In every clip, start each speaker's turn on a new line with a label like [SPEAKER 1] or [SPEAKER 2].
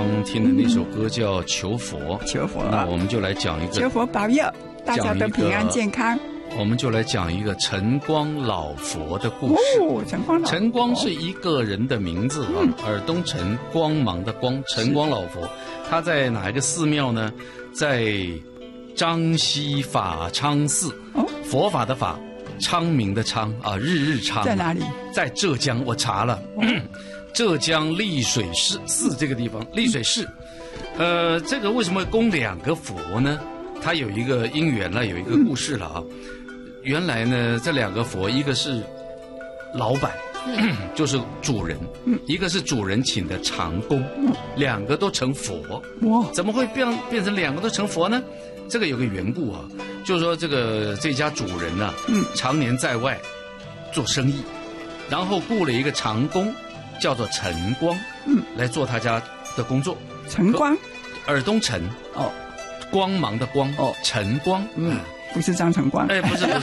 [SPEAKER 1] 刚听的那首歌叫《求佛》，
[SPEAKER 2] 求佛，
[SPEAKER 1] 那我们就来讲一个，
[SPEAKER 2] 求佛保佑大家都平安健康。
[SPEAKER 1] 我们就来讲一个晨光老佛的故事。
[SPEAKER 2] 哦，晨光老佛，
[SPEAKER 1] 晨光是一个人的名字啊，耳东晨，光芒的光，晨光老佛。他在哪一个寺庙呢？在张西法昌寺。哦，佛法的法，昌明的昌啊，日日昌。
[SPEAKER 2] 在哪里？
[SPEAKER 1] 在浙江，我查了，浙江丽水市这个地方，丽水市。这个为什么供两个佛呢？它有一个因缘了，有一个故事了啊。原来呢，这两个佛，一个是老板，就是主人，一个是主人请的长工，两个都成佛。哇，怎么会变成两个都成佛呢？这个有个缘故啊，就是说这家主人呢，常年在外做生意，然后雇了一个长工，叫做晨光，来做他家的工作。
[SPEAKER 2] 晨光，
[SPEAKER 1] 耳东晨，哦，光芒的光，哦，晨光，
[SPEAKER 2] 不是张晨光，
[SPEAKER 1] 不是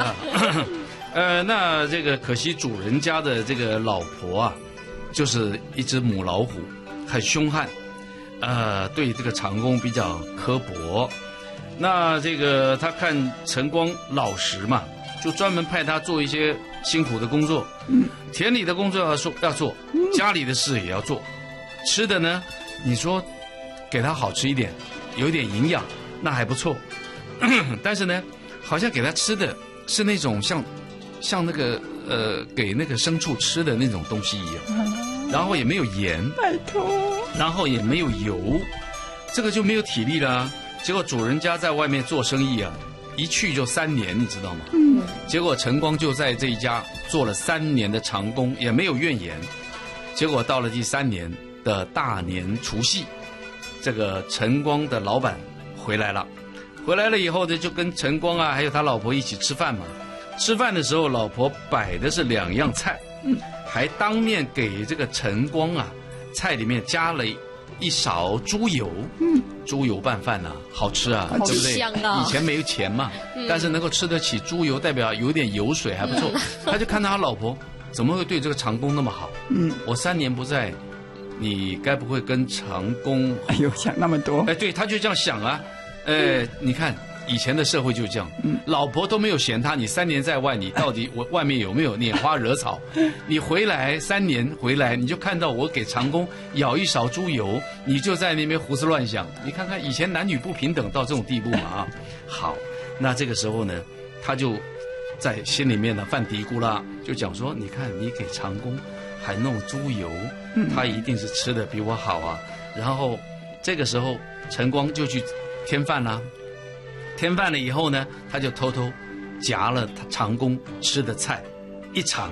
[SPEAKER 1] 那这个可惜主人家的这个老婆啊，就是一只母老虎，很凶悍，对这个长工比较刻薄。那这个他看晨光老实嘛，就专门派他做一些辛苦的工作，田里的工作要做，家里的事也要做，吃的呢，你说给他好吃一点，有一点营养，那还不错。但是呢，好像给他吃的是那种像那个给那个牲畜吃的那种东西一样，然后也没有盐，
[SPEAKER 2] 拜托，
[SPEAKER 1] 然后也没有油，这个就没有体力了。结果主人家在外面做生意啊，一去就3年，你知道吗？结果晨光就在这一家做了3年的长工，也没有怨言。结果到了第3年的大年除夕，这个晨光的老板回来了。回来了以后呢，就跟晨光啊，还有他老婆一起吃饭嘛。吃饭的时候，老婆摆的是2样菜，还当面给这个晨光啊，菜里面加了1勺猪油，猪油拌饭啊，好吃啊，对不对？以前没有钱嘛，但是能够吃得起猪油，代表有点油水还不错。他就看到他老婆怎么会对这个长工那么好？我3年不在，你该不会跟长工？
[SPEAKER 2] 哎呦，想那么多？
[SPEAKER 1] 对，他就这样想啊。你看以前的社会就这样，老婆都没有嫌他，你3年在外，你到底外面有没有拈花惹草？你回来3年回来，你就看到我给长工舀1勺猪油，你就在那边胡思乱想。你看看以前男女不平等到这种地步嘛啊！好，那这个时候呢，他就在心里面呢犯嘀咕啦，就讲说：你看你给长工还弄猪油，他一定是吃的比我好啊。然后这个时候晨光就去添饭啦，添饭了以后呢，他就偷偷夹了他长工吃的菜1场。